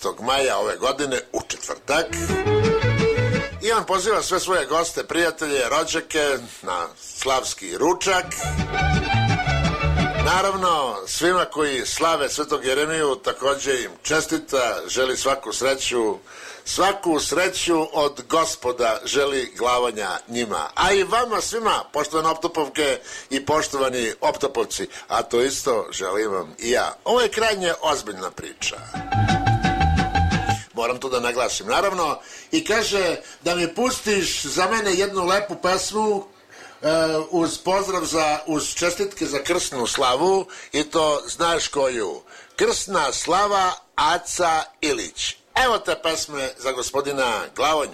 15. maja ove godine u četvrtak. I on poziva sve svoje goste, prijatelje, rođake na slavski ručak. Naravno, svima koji slave Svetog Jeremiju takođe im čestita, želi svaku sreću od Gospoda želi Glavanja njima. A i vama svima, poštovane optopovke i poštovani optopovci, a to isto želim vam i ja. Ovo je krajnje ozbiljna priča. Moram to da naglasim, naravno. I kaže da mi pustiš za mene jednu lepu pesmu uz pozdrav uz čestitke za krsnu slavu, i to znaš koju? Krsna slava Aca Ilić. Evo te pesme za gospodina Glavonju.